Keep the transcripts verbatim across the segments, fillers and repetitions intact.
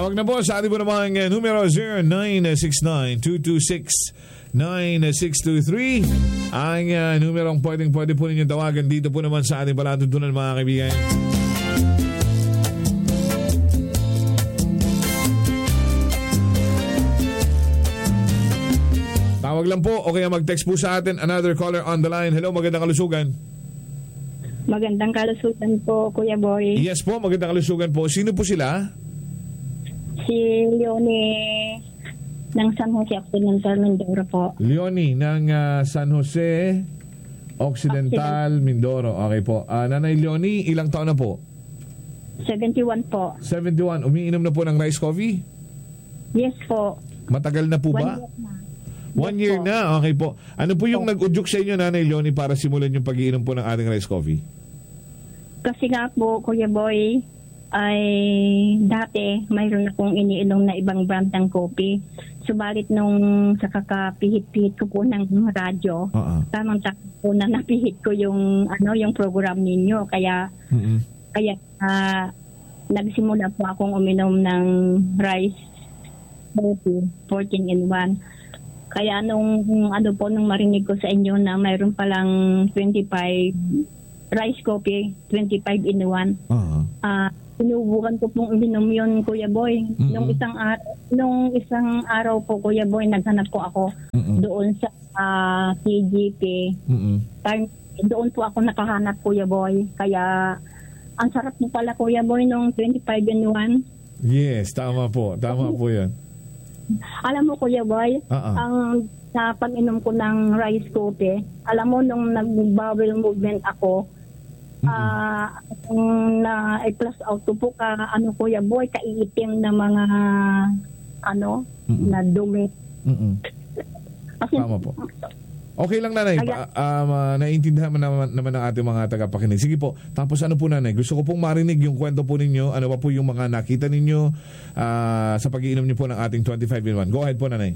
Tawag na po sa ating po namang uh, numero zero nine six nine, two two six, nine six two three. Ang uh, numerong pwedeng pwede po ninyong tawagan dito po naman sa ating palatuntunan, mga kaibigan. Tawag lang po o kaya mag-text po sa atin. Another caller on the line. Hello, magandang kalusugan. Magandang kalusugan po, Kuya Boy. Yes po, magandang kalusugan po. Sino po sila? Si Leonie ng San Jose Occidental, Mindoro po. Leonie ng uh, San Jose Occidental, Mindoro. Okay po. Uh, Nanay Leonie, ilang taon na po? seventy-one po. seventy-one. Umiinom na po ng rice coffee? Yes po. Matagal na po One ba? year na. One Yes year po. na. Okay po. Ano po yung nag-udyok sa inyo, Nanay Leonie, para simulan yung pag-iinom po ng ating rice coffee? Kasi nga po, Kuya Boy, ay dati mayroon akong iniinom na ibang brand ng kopi. Subalit nung sa kakapihit-pihit ko po ng radyo, Uh-uh. tamang takot po na napihit ko yung ano yung program ninyo. Kaya Mm-mm. kaya uh, nagsimula po akong uminom ng rice coffee, fourteen in one. Kaya nung ano po, nung marinig ko sa inyo na mayroon palang twenty-five rice coffee, twenty-five in one. Uh-huh. Ah, uh, sinubukan ko pong uminom yun, Kuya Boy. Mm-hmm. Nung isang araw, nung isang araw po, Kuya Boy, naghanap po ako Mm-hmm. doon sa uh, K G P. Mm-hmm. Time, doon po ako nakahanap, Kuya Boy. Kaya ang sarap mo pala, Kuya Boy, nung twenty-five in one. Yes, tama po. Tama po yan. Alam mo, Kuya Boy, Uh-uh. ang sa pag-inom ko ng rice coffee, alam mo, nung nag-bowel movement ako, ah uh, na i-plus out ko po ka, ano, Kuya Boy, kaiitim na mga, ano, Mm-mm. na dumi. Mm-mm. Kasi, Tama po. Okay lang, Nanay. Kaya- Pa, um, uh, naiintindihan mo naman, naman ng ating mga tagapakinig. Sige po. Tapos ano po, Nanay? Gusto ko pong marinig yung kwento po ninyo. Ano pa po yung mga nakita ninyo uh, sa pag-iinom niyo po ng ating twenty-five in one. Go ahead po, Nanay.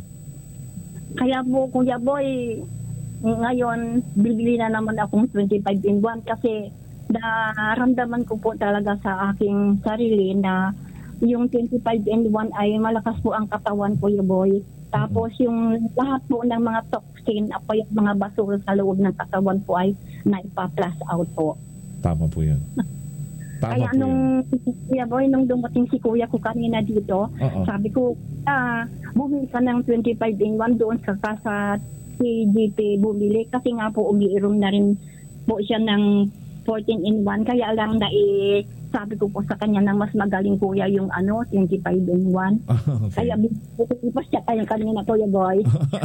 Kaya po, Kuya Boy, ngayon, bibili na naman akong twenty-five in one kasi naramdaman ko po talaga sa aking sarili na yung twenty-five in one ay malakas po ang katawan, Kuya Boy. Tapos yung lahat po ng mga toxin, ako yung mga basura sa loob ng katawan po ay naipa-plus out po. Tama po yan. Tama Kaya po nung, yan. Kuya Boy, nung dumating si Kuya ko kanina dito, Oo. sabi ko, ah, bumili ka ng twenty-five in one doon sa sa K G P bumili kasi nga po umiinom na rin po siya ng fourteen in one. Kaya lang na eh, sabi ko po sa kanya na mas magaling Kuya yung ano, twenty-five in one. Okay. Kaya bumili pa siya kayo kanina, Kuya Boy.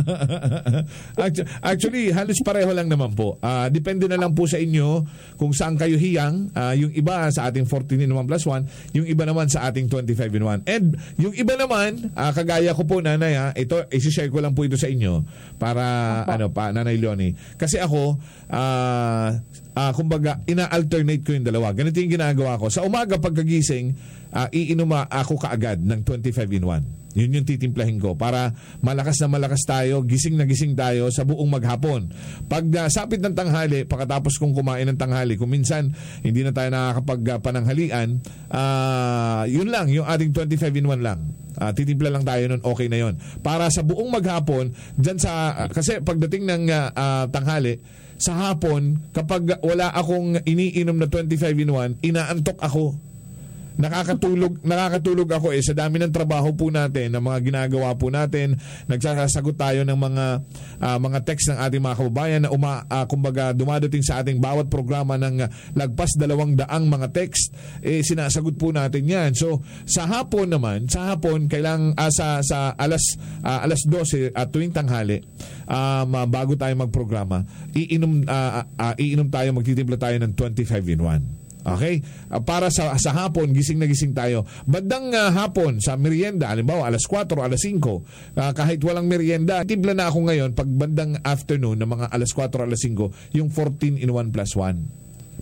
Actu- Actually, halos pareho lang naman po. Ah, depende na lang po sa inyo kung saan kayo hiyang. Ah, yung iba sa ating fourteen in one plus one, yung iba naman sa ating twenty-five in one. And yung iba naman, ah, kagaya ko po, Nanay, ha, ito, isi-share ko lang po ito sa inyo para, ano pa, Nanay Leonie. Kasi ako, ah, ah, kumbaga, ina-alternate ko yung dalawa. Ganito yung ginagawa ko. Sa umaga pagkagising, uh, iinom ako kaagad ng twenty-five in one. Yun yung titimplahin ko para malakas na malakas tayo, gising na gising tayo sa buong maghapon. Pag uh, sapit ng tanghali, pagkatapos kong kumain ng tanghali, kung minsan hindi na tayo nakakapagpananghalian, uh, yun lang, yung ating twenty-five in one lang. Uh, titimpla lang tayo nun, okay na yun. Para sa buong maghapon, dyan sa, uh, kasi pagdating ng uh, uh, tanghali, sa hapon, kapag wala akong iniinom na twenty-five in one, inaantok ako. Nakakatulog, nakakatulog ako eh sa dami ng trabaho po natin, ng mga ginagawa po natin. Nagsasagot tayo ng mga uh, mga text ng ating mga kababayan na uma, uh, kumbaga dumadating sa ating bawat programa ng uh, lagpas dalawang daang mga text, eh sinasagot po natin 'yan. So sa hapon naman, sa hapon kailang uh, sa sa alas uh, alas dose at uh, tuwing tanghali, um, uh, bago tayo magprograma, iinom uh, uh, iinom tayo, magtitimpla tayo ng twenty-five in one. Okay? Uh, para sa sa hapon, gising na gising tayo. Bandang uh, hapon, sa merienda, halimbawa alas kwatro, alas singko, uh, kahit walang merienda, timpla na ako ngayon pag bandang afternoon ng mga alas kwatro, alas singko, yung fourteen in one plus one.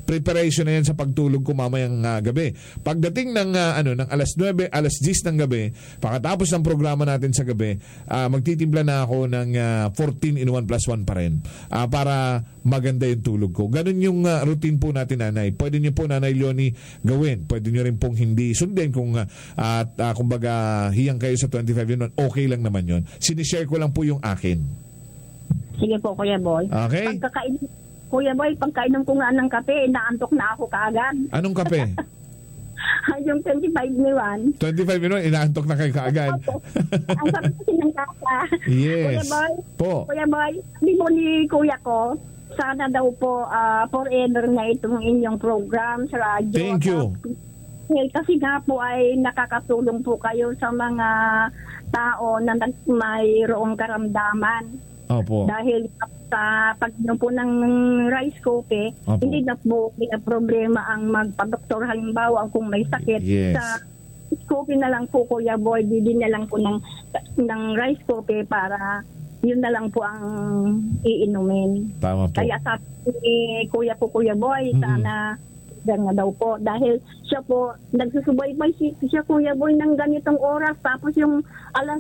preparation na yan sa pagtulog ko mamayang uh, gabi. Pagdating ng uh, ano ng alas nuwebe, alas diyes ng gabi, pagkatapos ng programa natin sa gabi, uh, magtitimpla na ako ng uh, fourteen in one plus one pa rin uh, para maganda yung tulog ko. Ganun yung uh, routine po natin, nanay. Pwede niyo po, Nanay Leonie, gawin. Pwede niyo rin pong hindi sundin kung uh, at uh, kumbaga hiyang kayo sa twenty-five in one, okay lang naman yon. Sinishare ko lang po yung akin. Sige po, Kuya Boy. Okay. Pagkakain, Kuya Boy, pagkainom ko nga ng kape, naantok na ako kaagad. Anong kape? Yung twenty-five ni Juan. twenty-five in one, inaantok na kayo kaagad. Ang sarap kasi ng kasa. Yes. Kuya Boy, Po. Kuya Boy, sabi mo ni Kuya ko, sana daw po uh, forever na itong inyong program sa radyo. Thank you. Well, kasi nga po ay nakakatulong po kayo sa mga tao na nag- mayroong karamdaman. Opo. Dahil sa pag-inom po ng rice coffee, Opo. hindi na po may problema ang magpa-doktor. Halimbawa, kung may sakit, Yes. sa coffee na lang po, Kuya Boy, bili na lang po ng, ng rice coffee para yun na lang po ang iinumin. Tama po. Kaya sa eh, Kuya po, Kuya Boy, Mm-mm. sana yan nga daw po. Dahil siya po, nagsusubaybay si, siya, Kuya Boy, ng ganitong oras. Tapos yung alas,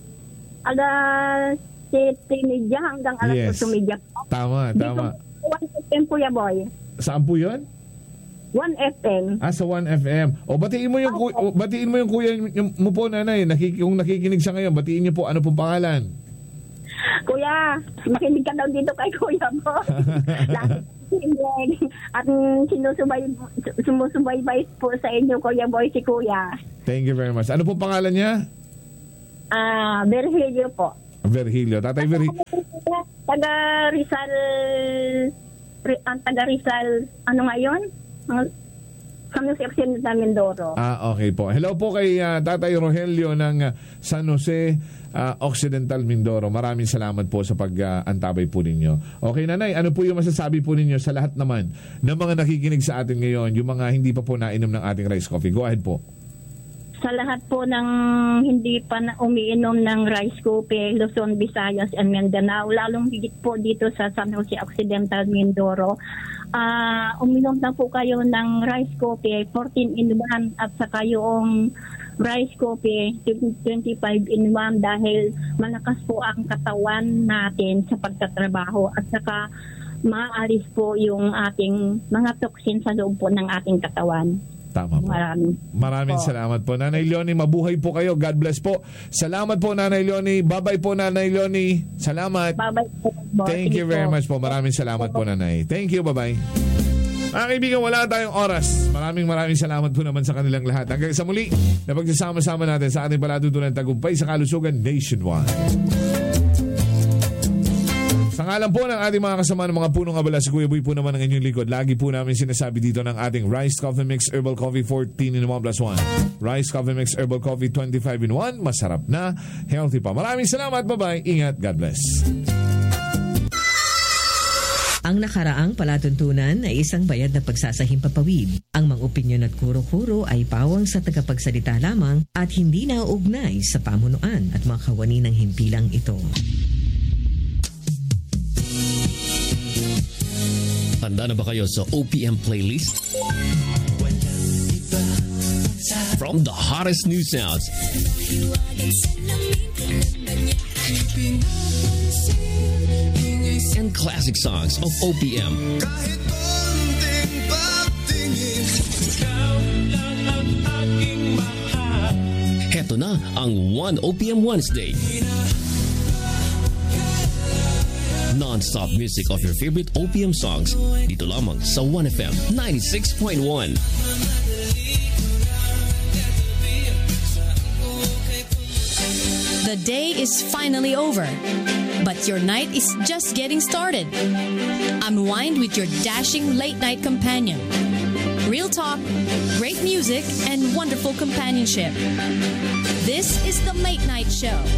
alas siyete media hanggang alas Yes. otso media. Tama, tama. Dito, one F M, Kuya Boy. Saan po yun? one F M. Ah, sa one F M. O, batiin mo yung, ku- o, batiin mo yung kuya yung, mo po, nanay. Nakik- kung nakikinig siya ngayon, batiin niyo po, ano pong pangalan? Kuya, makinig ka daw dito kay Kuya Boy. Lagi kinig. At mm, sinusubay, sumusubaybay po sa inyo, Kuya Boy, si Kuya. Thank you very much. Ano pong pangalan niya? Ah, Virgilio po. Virgilio. Tatay Virgilio. Taga Rizal, Ri- ang taga Rizal, ano ngayon? Ang- San Jose Occidental, Mindoro. Ah, okay po. Hello po kay ah, Tatay Rogelio ng ah, San Jose ah, Occidental, Mindoro. Maraming salamat po sa pag-antabay po ninyo. Okay, nanay, ano po yung masasabi po ninyo sa lahat naman ng mga nakikinig sa atin ngayon, yung mga hindi pa po nainom ng ating rice coffee? Go ahead po. Sa lahat po ng hindi pa na umiinom ng rice coffee, Luzon, Visayas, and Mindanao, lalong higit po dito sa San Jose Occidental, Mindoro, ah uminom na po kayo ng rice coffee, fourteen in one, at saka yung rice coffee, twenty-five in one, dahil malakas po ang katawan natin sa pagtatrabaho, at saka maalis po yung ating mga toxin sa loob po ng ating katawan. Tama po. Maraming. Maraming po. salamat po. Nanay Leonie, mabuhay po kayo. God bless po. Salamat po, Nanay Leonie. Bye-bye po, Nanay Leonie. Salamat. Bye-bye po, boss. Thank you Sige very po. much po. Maraming salamat po, Nanay. Thank you. Bye-bye. Mga kaibigan, wala tayong oras. Maraming maraming salamat po naman sa kanilang lahat. Hanggang sa muli, na pagsasama-sama natin sa ating palatuntunan tagumpay sa kalusugan nationwide. Sa ngalan po ng ating mga kasama ng mga punong abala, si Kuya Boy po naman ang inyong likod. Lagi po namin sinasabi dito ng ating Rice Coffee Mix Herbal Coffee fourteen in one plus one. Rice Coffee Mix Herbal Coffee twenty-five in one. Masarap na, healthy pa. Maraming salamat. Bye-bye. Ingat. God bless. Ang nakaraang palatuntunan ay isang bayad na pagsasahimpapawid. Ang mga opinyon at kuro-kuro ay pawang sa tagapagsalita lamang at hindi nauugnay sa pamunuan at mga kawani ng himpilang ito. Handa na ba kayo sa O P M playlist? From the hottest new sounds and classic songs of O P M. Heto na ang One O P M Wednesday. Non-stop music of your favorite O P M songs dito lamang sa one F M ninety-six point one. The day is finally over, but your night is just getting started. Unwind with your dashing late-night companion. Real talk, great music, and wonderful companionship. This is the Late Night Show